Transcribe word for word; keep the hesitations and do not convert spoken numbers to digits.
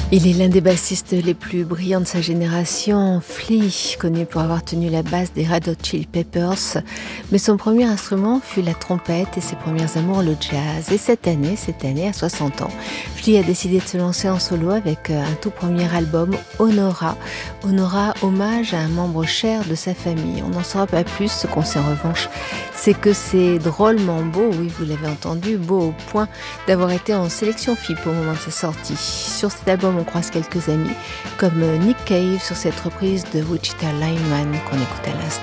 Il est l'un des bassistes les plus brillants de sa génération, Flea, connu pour avoir tenu la basse des Red Hot Chili Peppers, mais son premier instrument fut la trompette et ses premiers amours le jazz. Et cette année, cette année, à soixante ans, Flea a décidé de se lancer en solo avec un tout premier album, Honora. Honora, hommage à un membre cher de sa famille. On n'en saura pas plus, ce qu'on sait en revanche, c'est que c'est drôlement beau, oui vous l'avez entendu, beau au point d'avoir été en sélection F I P au moment de sa sortie. Sur cet album, on croise quelques amis, comme Nick Cave sur cette reprise de Wichita Lineman qu'on écoute à l'instant.